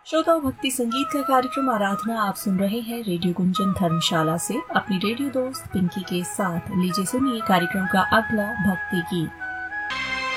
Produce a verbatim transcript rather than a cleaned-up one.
श्रोताओं, भक्ति संगीत का कार्यक्रम आराधना आप सुन रहे हैं रेडियो गुंजन धर्मशाला से अपनी रेडियो दोस्त पिंकी के साथ। लीजिए सुनिए कार्यक्रम का अगला भक्ति गीत।